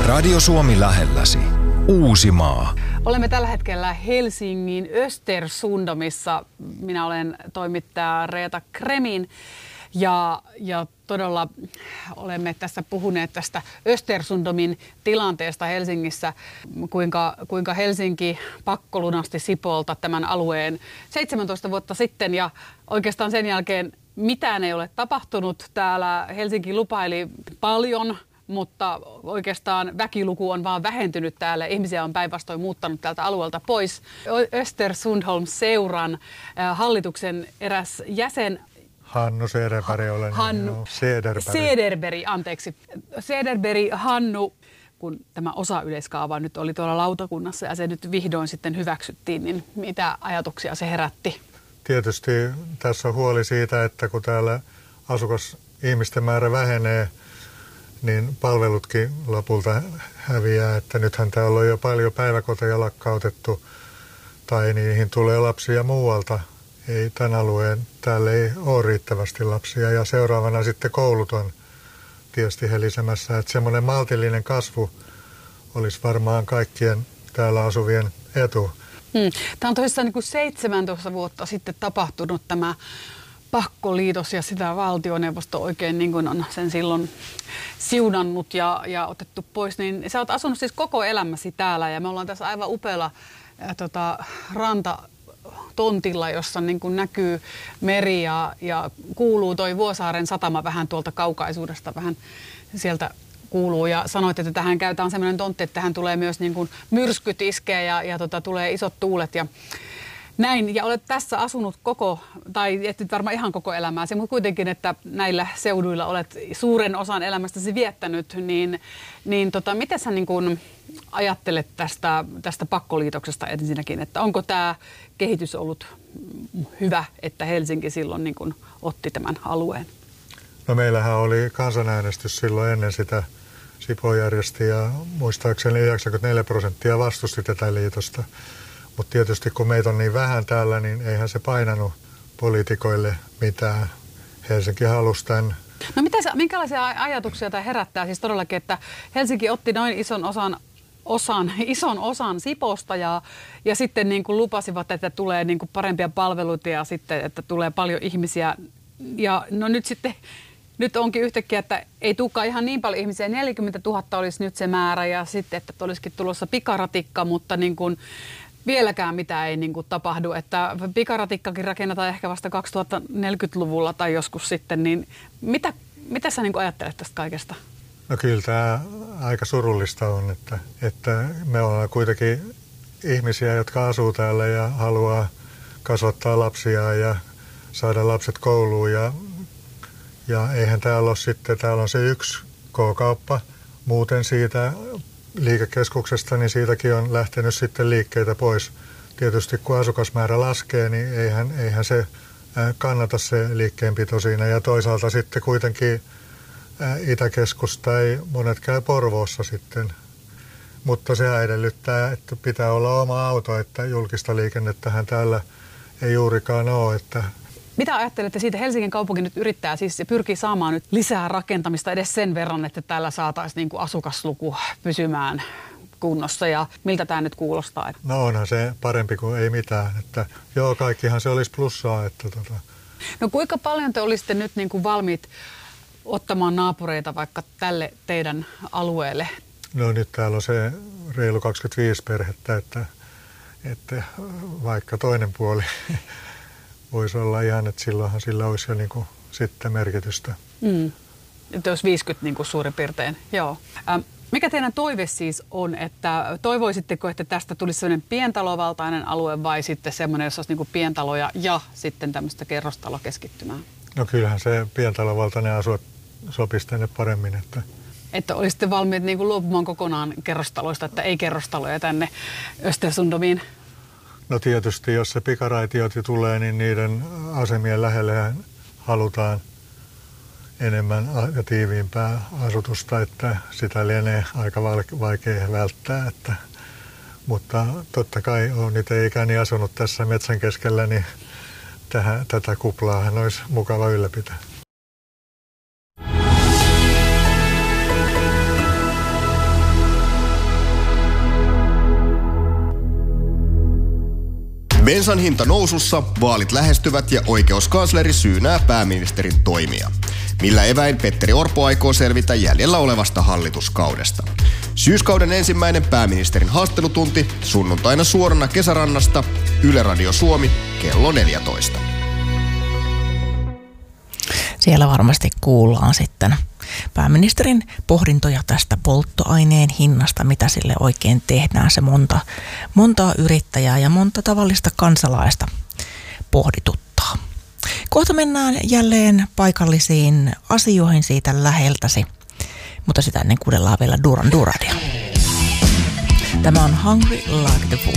Radio Suomi lähelläsi. Uusimaa. Olemme tällä hetkellä Helsingin Östersundomissa. Minä olen toimittaja Reetta Kremin ja todella olemme tässä puhuneet tästä Östersundomin tilanteesta Helsingissä, kuinka Helsinki pakkolunasti Sipoolta tämän alueen 17 vuotta sitten ja oikeastaan sen jälkeen mitään ei ole tapahtunut. Täällä Helsinki lupaili paljon, mutta oikeastaan väkiluku on vaan vähentynyt täällä. Ihmisiä on päinvastoin muuttanut tältä alueelta pois. Östersundholm-seuran hallituksen eräs jäsen Hannu Cederberg olen. Cederberg Hannu, kun tämä osayleiskaava nyt oli tuolla lautakunnassa ja se nyt vihdoin sitten hyväksyttiin, niin mitä ajatuksia se herätti? Tietysti tässä on huoli siitä, että kun täällä ihmisten määrä vähenee, niin palvelutkin lopulta häviää, että nythän täällä on jo paljon päiväkoteja lakkautettu tai niihin tulee lapsia muualta. Ei tämän alueen, täällä ei ole riittävästi lapsia ja seuraavana sitten koulut on tietysti helisemässä, että semmoinen maltillinen kasvu olisi varmaan kaikkien täällä asuvien etu. Tämä on tosissaan niin kuin 17 vuotta sitten tapahtunut tämä pakkoliitos ja sitä valtioneuvosto oikein niin kuin on sen silloin siunannut ja otettu pois. Niin sä oot asunut siis koko elämäsi täällä ja me ollaan tässä aivan upealla rantatontilla, jossa niin kuin näkyy meri ja kuuluu toi Vuosaaren satama vähän tuolta kaukaisuudesta, vähän sieltä kuuluu. Ja sanoit, että tähän käytetään sellainen tontti, että tähän tulee myös niin kuin myrskyt iskee ja tulee isot tuulet ja näin, ja olet tässä asunut tai et nyt varmaan ihan koko elämääsi, mutta kuitenkin, että näillä seuduilla olet suuren osan elämästäsi viettänyt, niin miten sä niin kun ajattelet tästä pakkoliitoksesta ensinnäkin, että onko tämä kehitys ollut hyvä, että Helsinki silloin niin kun otti tämän alueen? No meillähän oli kansanäänestys silloin ennen sitä. Sipoo järjesti ja muistaakseni 94% vastusti tätä liitosta. Mutta tietysti kun meitä on niin vähän täällä, niin eihän se painanut poliitikoille mitään. Helsinki halusi tämän. No minkälaisia ajatuksia tämä herättää? Siis todellakin, että Helsinki otti noin ison osan Siposta ja sitten niin kuin lupasivat, että tulee niin kuin parempia palveluita ja sitten, että tulee paljon ihmisiä. Ja no nyt onkin yhtäkkiä, että ei tulekaan ihan niin paljon ihmisiä. 40 000 olisi nyt se määrä ja sitten, että olisikin tulossa pikaratikka, mutta niin kuin vieläkään mitään ei niin kuin tapahdu, että pikaratikkakin rakennetaan ehkä vasta 2040-luvulla tai joskus sitten, niin mitä sä niin kuin ajattelet tästä kaikesta? No kyllä tämä aika surullista on, että me ollaan kuitenkin ihmisiä, jotka asuu täällä ja haluaa kasvattaa lapsia ja saada lapset kouluun ja eihän täällä ole sitten, täällä on se yksi K-kauppa, muuten siitä liikekeskuksesta, niin siitäkin on lähtenyt sitten liikkeitä pois. Tietysti kun asukasmäärä laskee, niin eihän se kannata se liikkeenpito siinä. Ja toisaalta sitten kuitenkin Itäkeskus tai monet käy Porvoossa sitten. Mutta se edellyttää, että pitää olla oma auto, että julkista liikennettähän täällä ei juurikaan ole. Että mitä ajattelette siitä? Helsingin kaupunki nyt yrittää siis pyrkii saamaan nyt lisää rakentamista edes sen verran, että täällä saataisiin niin kuin asukasluku pysymään kunnossa. Ja miltä tämä nyt kuulostaa? No onhan se parempi kuin ei mitään. Että joo, kaikkihan se olisi plussaa. No kuinka paljon te olisitte nyt niin kuin valmiit ottamaan naapureita vaikka tälle teidän alueelle? No nyt täällä on se reilu 25 perhettä, että vaikka toinen puoli voisi olla ihan, että silloinhan sillä olisi jo niin kuin sitten merkitystä. Että olisi 50 niin kuin suurin piirtein, joo. Mikä teidän toive siis on, että toivoisitteko, että tästä tulisi sellainen pientalovaltainen alue vai sitten semmoinen, jossa olisi niin kuin pientaloja ja sitten tämmöistä kerrostalokeskittymää? No kyllähän se pientalovaltainen asue sopisi tänne paremmin. Että olisitte valmiit niin kuin luopumaan kokonaan kerrostaloista, että ei kerrostaloja tänne Östersundomiin? No tietysti, jos se pikaraitiot tulee, niin niiden asemien lähelle halutaan enemmän ja tiiviimpää asutusta, että sitä lienee aika vaikea välttää. Mutta totta kai olen itse ikäni asunut tässä metsän keskellä, niin tätä kuplaahan olisi mukava ylläpitää. Bensan hinta nousussa, vaalit lähestyvät ja oikeuskansleri syynää pääministerin toimia. Millä eväin Petteri Orpo aikoo selvitä jäljellä olevasta hallituskaudesta. Syyskauden ensimmäinen pääministerin haastattelutunti sunnuntaina suorana Kesärannasta, Yle Radio Suomi, kello 14. Siellä varmasti kuullaan sitten pääministerin pohdintoja tästä polttoaineen hinnasta, mitä sille oikein tehdään. Se montaa yrittäjää ja monta tavallista kansalaista pohdituttaa. Kohta mennään jälleen paikallisiin asioihin siitä läheltäsi, mutta sitä ennen kuunnellaan vielä Duran Duradia. Tämä on Hungry Like the Wolf.